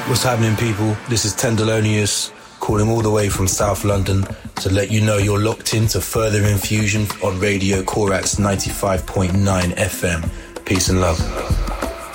What's happening, people? This is Tendelonius calling all the way from South London to let you know you're locked into Further Infusion on Radio Corax 95.9 FM. Peace and love.